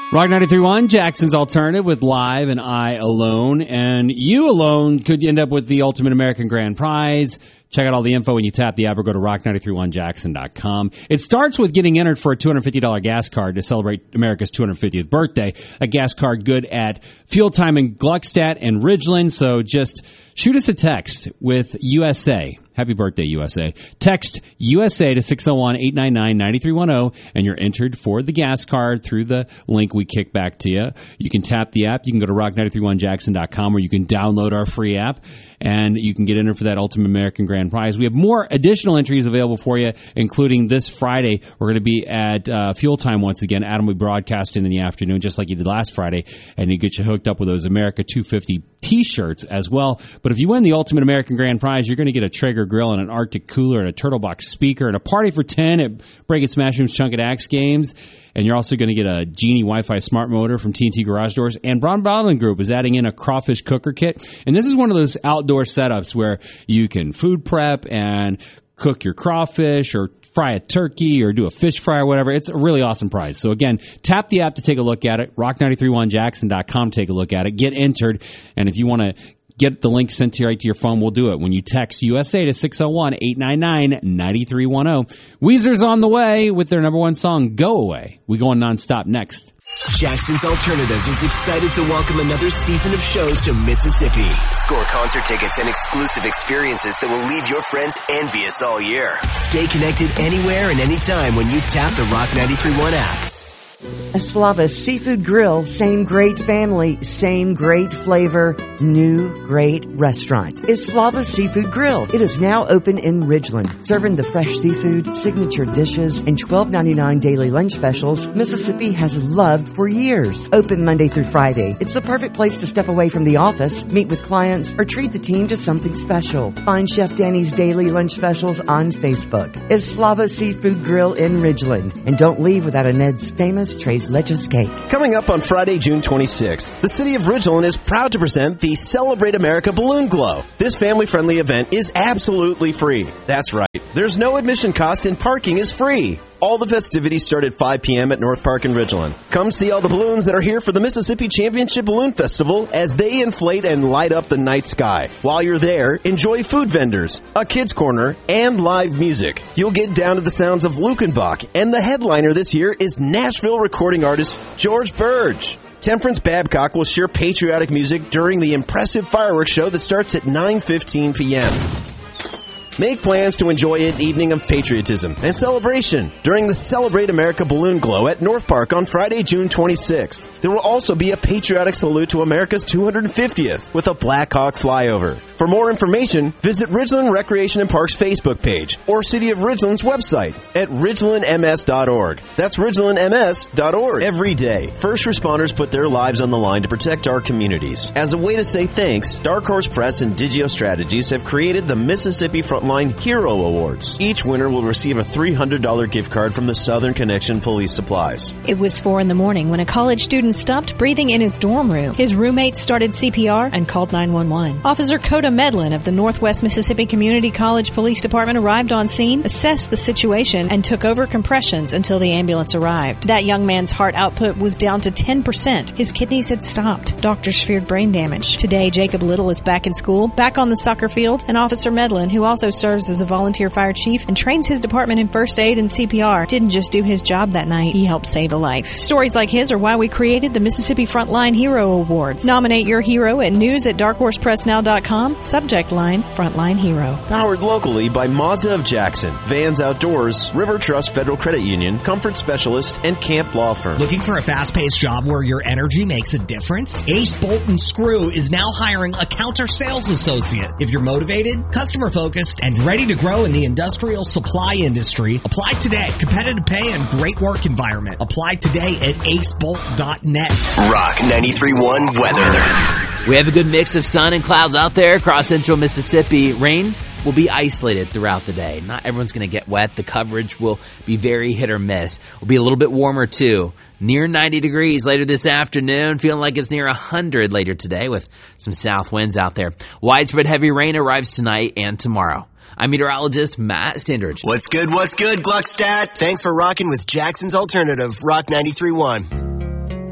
Rock 93.1, Jackson's Alternative with Live and I Alone. And you alone could end up with the Ultimate American Grand Prize. Check out all the info when you tap the app or go to rock931jackson.com. It starts with getting entered for a $250 gas card to celebrate America's 250th birthday. A gas card good at Fuel Time in Gluckstadt and Ridgeland. So just shoot us a text with USA. Happy birthday, USA. Text USA to 601-899-9310, and you're entered for the gas card through the link we kick back to you. You can tap the app. You can go to rock931jackson.com, or you can download our free app, and you can get entered for that Ultimate American Grand Prize. We have more additional entries available for you, including this Friday. We're going to be at Fuel Time once again. Adam will be broadcasting in the afternoon, just like he did last Friday, and he'll get you hooked up with those America 250 T-shirts as well. But if you win the Ultimate American Grand Prize, you're going to get a Traeger grill and an Arctic cooler and a Turtle Box speaker and a party for 10 at Break It Smash Rooms Chunk It Axe games. And you're also going to get a Genie Wi-Fi smart motor from TNT Garage Doors. And Brown Bottling Group is adding in a crawfish cooker kit. And this is one of those outdoor setups where you can food prep and cook your crawfish or fry a turkey or do a fish fry or whatever. It's a really awesome prize. So again, tap the app to take a look at it. Rock931jackson.com, take a look at it. Get entered. And if you want to get the link sent to you right to your phone, we'll do it when you text USA to 601-899-9310. Weezer's on the way with their number one song, Go Away. We go on nonstop next. Jackson's Alternative is excited to welcome another season of shows to Mississippi. Score concert tickets and exclusive experiences that will leave your friends envious all year. Stay connected anywhere and anytime when you tap the Rock 93.1 app. Eslava Seafood Grill, same great family, same great flavor, new great restaurant. Eslava Seafood Grill. It is now open in Ridgeland, serving the fresh seafood, signature dishes, and $12.99 daily lunch specials Mississippi has loved for years. Open Monday through Friday. It's the perfect place to step away from the office, meet with clients, or treat the team to something special. Find Chef Danny's daily lunch specials on Facebook. Eslava Seafood Grill in Ridgeland. And don't leave without a Ned's famous Tres Leches cake. Coming up on Friday, June 26th, the City of Ridgeland is proud to present the Celebrate America Balloon Glow. This family-friendly event is absolutely free. That's right. There's no admission cost and parking is free. All the festivities start at 5 p.m. at North Park in Ridgeland. Come see all the balloons that are here for the Mississippi Championship Balloon Festival as they inflate and light up the night sky. While you're there, enjoy food vendors, a kids corner, and live music. You'll get down to the sounds of Lukenbach, and the headliner this year is Nashville recording artist George Burge. Temperance Babcock will share patriotic music during the impressive fireworks show that starts at 9:15 p.m. Make plans to enjoy an evening of patriotism and celebration during the Celebrate America Balloon Glow at North Park on Friday, June 26th. There will also be a patriotic salute to America's 250th with a Black Hawk flyover. For more information, visit Ridgeland Recreation and Parks Facebook page or City of Ridgeland's website at ridgelandms.org. That's ridgelandms.org. Every day, first responders put their lives on the line to protect our communities. As a way to say thanks, Dark Horse Press and Digio Strategies have created the Mississippi Frontline Hero Awards. Each winner will receive a $300 gift card from the Southern Connection Police Supplies. It was 4 a.m. when a college student stopped breathing in his dorm room. His roommates started CPR and called 911. Officer Coda Medlin of the Northwest Mississippi Community College Police Department arrived on scene, assessed the situation, and took over compressions until the ambulance arrived. That young man's heart output was down to 10%. His kidneys had stopped. Doctors feared brain damage. Today, Jacob Little is back in school, back on the soccer field, and Officer Medlin, who also serves as a volunteer fire chief and trains his department in first aid and CPR, didn't just do his job that night. He helped save a life. Stories like his are why we created the Mississippi Frontline Hero Awards. Nominate your hero at news@darkhorsepressnow.com. Subject line, Frontline Hero. Powered locally by Mazda of Jackson, Vans Outdoors, River Trust Federal Credit Union, Comfort Specialist, and Camp Law Firm. Looking for a fast-paced job where your energy makes a difference? Ace Bolt & Screw is now hiring a counter sales associate. If you're motivated, customer-focused, and ready to grow in the industrial supply industry, apply today. Competitive pay and great work environment. Apply today at acebolt.net. Rock 93.1 weather. We have a good mix of sun and clouds out there across central Mississippi. Rain will be isolated throughout the day. Not everyone's going to get wet. The coverage will be very hit or miss. Will be a little bit warmer too. Near 90 degrees later this afternoon. Feeling like it's near 100 later today with some south winds out there. Widespread heavy rain arrives tonight and tomorrow. I'm meteorologist Matt Standridge. What's good, Gluckstadt? Thanks for rocking with Jackson's Alternative, Rock 93.1.